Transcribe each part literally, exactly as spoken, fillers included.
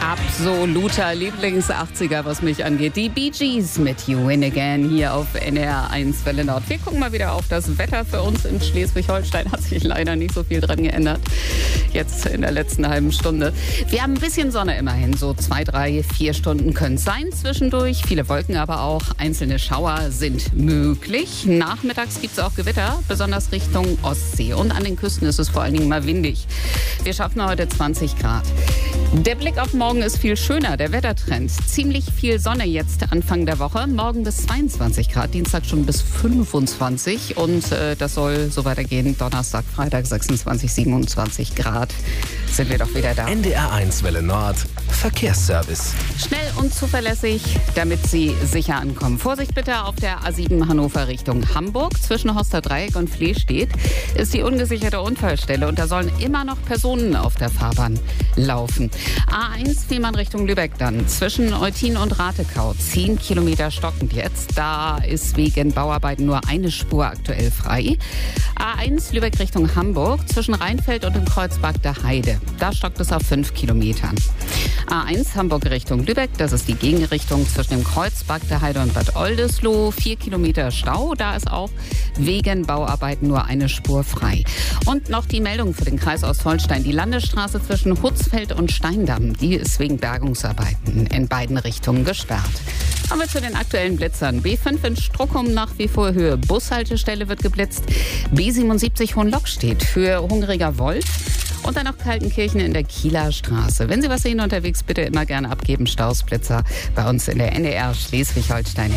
Absoluter Lieblings-achtziger, was mich angeht. Die Bee Gees mit You Win Again hier auf N D R eins Welle Nord. Wir gucken mal wieder auf das Wetter für uns in Schleswig-Holstein. Hat sich leider nicht so viel dran geändert. Jetzt in der letzten halben Stunde. Wir haben ein bisschen Sonne immerhin. So zwei, drei, vier Stunden können es sein zwischendurch. Viele Wolken aber auch. Einzelne Schauer sind möglich. Nachmittags gibt es auch Gewitter, besonders Richtung Ostsee. Und an den Küsten ist es vor allen Dingen mal windig. Wir schaffen heute zwanzig Grad. Der Blick auf morgen ist viel schöner, der Wettertrend. Ziemlich viel Sonne jetzt Anfang der Woche. Morgen bis zweiundzwanzig Grad, Dienstag schon bis fünfundzwanzig. Und äh, das soll so weitergehen. Donnerstag, Freitag sechsundzwanzig, siebenundzwanzig Grad. Sind wir doch wieder da. N D R eins Welle Nord, Verkehrsservice. Schnell und zuverlässig, damit Sie sicher ankommen. Vorsicht bitte auf der A sieben Hannover Richtung Hamburg. Zwischen Hoster Dreieck und Flehstedt ist die ungesicherte Unfallstelle. Und da sollen immer noch Personen auf der Fahrbahn laufen. A eins Fehmarn Richtung Lübeck dann. Zwischen Eutin und Ratekau. Zehn Kilometer stockend jetzt. Da ist wegen Bauarbeiten nur eine Spur aktuell frei. A eins Lübeck Richtung Hamburg. Zwischen Rheinfeld und dem Kreuzberg der Heide. Da stockt es auf fünf Kilometern. A eins Hamburg Richtung Lübeck. Das ist die Gegenrichtung zwischen dem Kreuzberg der Heide und Bad Oldesloe. Vier Kilometer Stau. Da ist auch wegen Bauarbeiten nur eine Spur frei. Und noch die Meldung für den Kreis Ostholstein. Die Landesstraße zwischen Hutzfeld und Steindamm, die ist wegen Bergungsarbeiten in beiden Richtungen gesperrt. Kommen wir zu den aktuellen Blitzern. B fünf in Struckum nach wie vor Höhe Bushaltestelle wird geblitzt. B siebenundsiebzig Hohenlockstedt für Hungriger Wolf. Und dann noch Kaltenkirchen in der Kieler Straße. Wenn Sie was sehen unterwegs, bitte immer gerne abgeben. Stausblitzer bei uns in der N D R Schleswig-Holstein.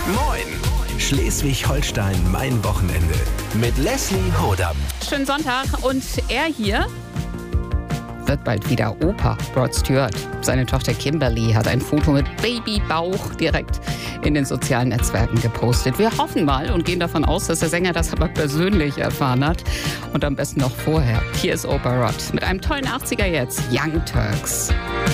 Moin! Schleswig-Holstein, mein Wochenende. Mit Leslie Hodam. Schönen Sonntag. Und er hier wird bald wieder Opa. Rod Stewart. Seine Tochter Kimberly hat ein Foto mit Babybauch direkt in den sozialen Netzwerken gepostet. Wir hoffen mal und gehen davon aus, dass der Sänger das aber persönlich erfahren hat. Und am besten noch vorher. Hier ist Opa Rod mit einem tollen achtziger jetzt. Young Turks.